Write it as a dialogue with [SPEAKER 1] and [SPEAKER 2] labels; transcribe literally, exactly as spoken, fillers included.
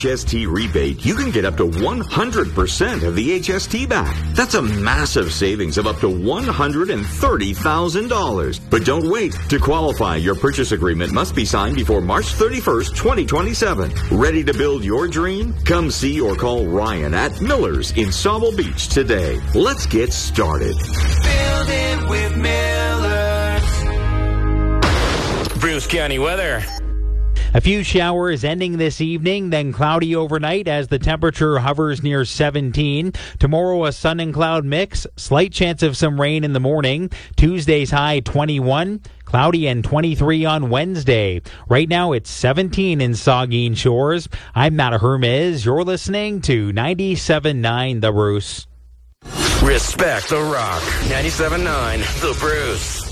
[SPEAKER 1] H S T rebate, you can get up to one hundred percent of the H S T back. That's a massive savings of up to one hundred thirty thousand dollars. But don't wait. To qualify, your purchase agreement must be signed before March thirty-first, twenty twenty-seven. Ready to build your dream? Come see or call Ryan at Miller's in Sauble Beach today. Let's get started.
[SPEAKER 2] Build it with Miller's.
[SPEAKER 3] Bruce County weather.
[SPEAKER 4] A few showers ending this evening, then cloudy overnight as the temperature hovers near seventeen. Tomorrow, a sun and cloud mix. Slight chance of some rain in the morning. Tuesday's high twenty-one. Cloudy and twenty-three on Wednesday. Right now, it's seventeen in Saugeen Shores. I'm Matt Hermes. You're listening to ninety-seven point nine The Bruce.
[SPEAKER 3] Respect the Rock. ninety-seven point nine The Bruce.